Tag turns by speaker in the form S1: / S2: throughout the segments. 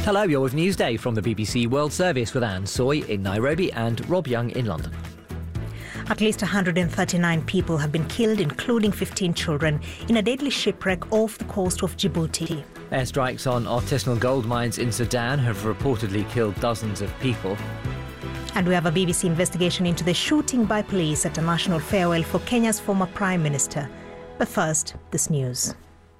S1: Hello, you're with Newsday from the BBC World Service with Anne Soy in Nairobi and Rob Young in London.
S2: At least 139 people have been killed, including 15 children, in a deadly shipwreck off the coast of Djibouti.
S1: Airstrikes on artisanal gold mines in Sudan have reportedly killed dozens of people.
S2: And we have a BBC investigation into the shooting by police at a national farewell for Kenya's former Prime Minister. But first, this news.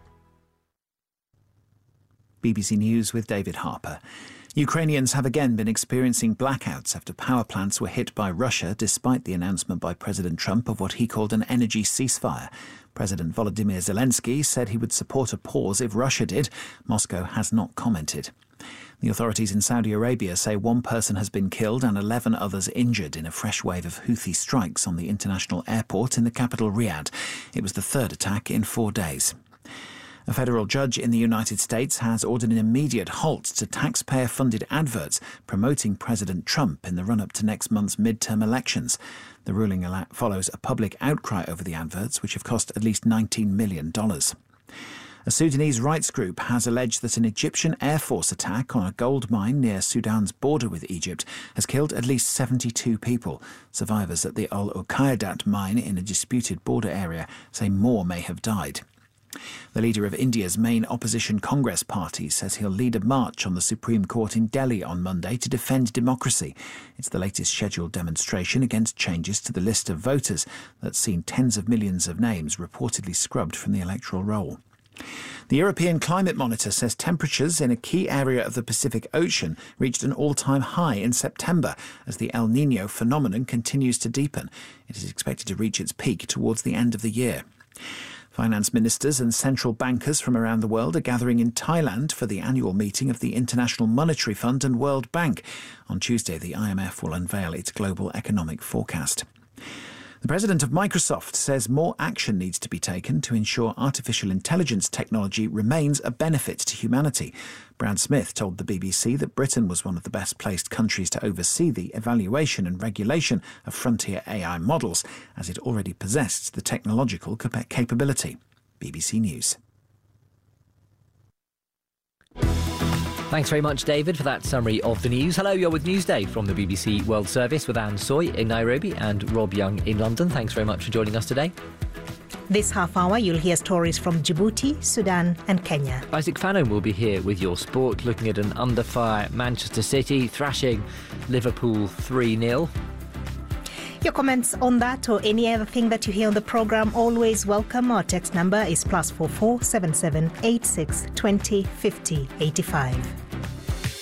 S3: BBC News with David Harper. Ukrainians have again been experiencing blackouts after power plants were hit by Russia, despite the announcement by President Trump of what he called an energy ceasefire. President Volodymyr Zelensky said he would support a pause if Russia did. Moscow has not commented. The authorities in Saudi Arabia say one person has been killed and 11 others injured in a fresh wave of Houthi strikes on the international airport in the capital Riyadh. It was the third attack in 4 days. A federal judge in the United States has ordered an immediate halt to taxpayer-funded adverts promoting President Trump in the run-up to next month's midterm elections. The ruling follows a public outcry over the adverts, which have cost at least $19 million. A Sudanese rights group has alleged that an Egyptian Air Force attack on a gold mine near Sudan's border with Egypt has killed at least 72 people. Survivors at the Al Uqaydat mine in a disputed border area say more may have died. The leader of India's main opposition Congress party says he'll lead a march on the Supreme Court in Delhi on Monday to defend democracy. It's the latest scheduled demonstration against changes to the list of voters that's seen tens of millions of names reportedly scrubbed from the electoral roll. The European Climate Monitor says temperatures in a key area of the Pacific Ocean reached an all-time high in September as the El Niño phenomenon continues to deepen. It is expected to reach its peak towards the end of the year. Finance ministers and central bankers from around the world are gathering in Thailand for the annual meeting of the International Monetary Fund and World Bank. On Tuesday, the IMF will unveil its global economic forecast. The president of Microsoft says more action needs to be taken to ensure artificial intelligence technology remains a benefit to humanity. Brad Smith told the BBC that Britain was one of the best placed countries to oversee the evaluation and regulation of frontier AI models, as it already possessed the technological capability. BBC News.
S1: Thanks very much, David, for that summary of the news. Hello, you're with Newsday from the BBC World Service with Anne Soy in Nairobi and Rob Young in London. Thanks very much for joining us today.
S2: This half hour, you'll hear stories from Djibouti, Sudan and Kenya.
S1: Isaac Fannin will be here with your sport, looking at an under-fire Manchester City thrashing Liverpool 3-0.
S2: Your comments on that or any other thing that you hear on the programme, always welcome. Our text number is +44 77 86 20 50 85.